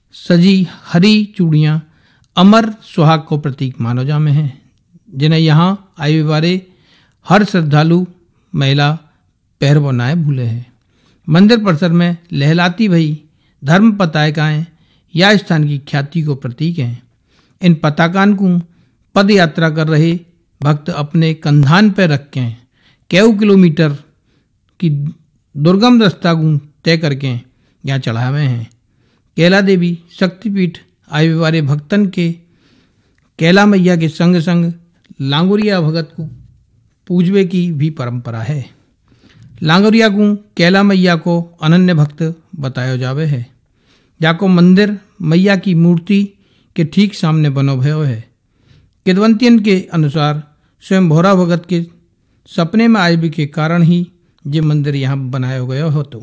सजी हरी चूड़ियां अमर सुहाग को प्रतीक मानो जामे हैं, जिन्हें यहाँ आए वाले हर श्रद्धालु महिला पहरवो नाए भूले हैं। मंदिर परिसर में लहलाती भई धर्म पताकाएं या स्थान की ख्याति को प्रतीक हैं। इन पताकान को पद यात्रा कर रहे भक्त अपने कंधान पर रख के कई किलोमीटर की दुर्गम रास्ता को तय करके यहाँ चढ़ावे हैं। कैला देवी शक्तिपीठ आए वाले भक्तन के कैला मैया के संग संग लांगोरिया भगत को पूजवे की भी परंपरा है। लांगोरिया को कैला मैया को अनन्य भक्त बताया जावे है, जाको मंदिर मैया की मूर्ति के ठीक सामने बनो भयो है। किदवंतियन के अनुसार स्वयं भोरा भगत के सपने में आए के कारण ही ये मंदिर यहाँ बनाया गया हो। तो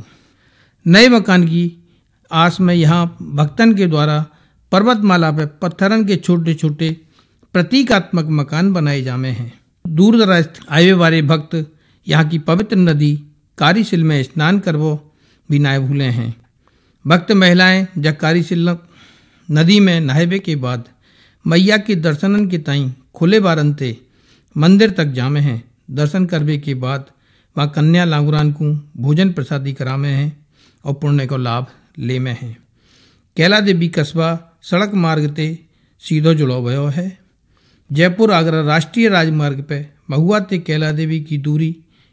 नए मकान की आस में यहाँ भक्तन के द्वारा पर्वतमाला पर पत्थरन के छोटे छोटे प्रतीकात्मक मकान बनाए जामे हैं। दूर दराज आए वाले भक्त यहाँ की पवित्र नदी कारीशिल में स्नान करवो भी नाए भूले हैं। भक्त महिलाएं जब कारीशिल नदी में नहावे के बाद मैया के दर्शनन के ताई खुले बारंते मंदिर तक जामे हैं। दर्शन करवे के बाद वहाँ कन्या लांगुरान को भोजन प्रसादी करामे हैं और पुण्य को लाभ ले में हैं। कैला देवी कस्बा सड़क मार्ग ते सीधो जुड़ो भयो है। जयपुर आगरा राष्ट्रीय राजमार्ग पे महुआ ते कैला देवी की दूरी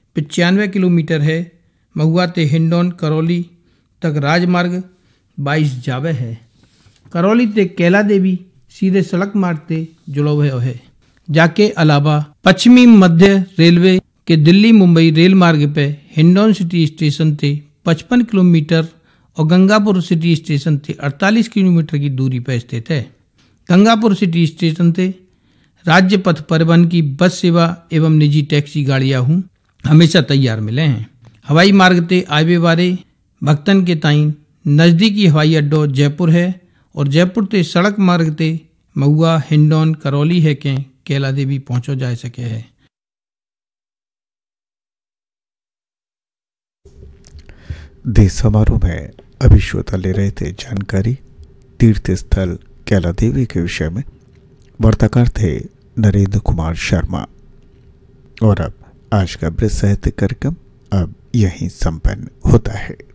95 किलोमीटर है। महुआ ते हिंडौन करौली तक राजमार्ग 22 जावे है। करौली ते कैला देवी सीधे सड़क मार्ग ते जुड़ो भयो है। जाके अलावा पश्चिमी मध्य रेलवे के दिल्ली मुंबई रेल मार्ग पे हिंडौन सिटी स्टेशन ते 55 किलोमीटर और गंगापुर सिटी स्टेशन से 48 किलोमीटर की दूरी पर स्थित है। गंगापुर सिटी स्टेशन से राज्य पथ परिवहन की बस सेवा एवं निजी टैक्सी गाड़ियां हमेशा तैयार मिले हैं। हवाई मार्ग ते आवे वाले भक्तन के ताई नजदीकी हवाई अड्डो जयपुर है और जयपुर ते सड़क मार्ग ते महुआ हिंडौन करौली है के कैला देवी पहुंचो जा सके है। देश समारोह में अभी श्रोता ले रहे थे जानकारी तीर्थ स्थल कैला देवी के विषय में। वार्ताकार थे नरेंद्र कुमार शर्मा। और अब आज का वृत्त साहित्य कार्यक्रम अब यहीं संपन्न होता है।